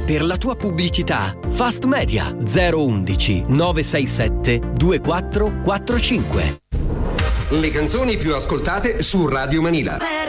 per la tua pubblicità. Fast Media 011 967 2445. Le canzoni più ascoltate su Radio Manila.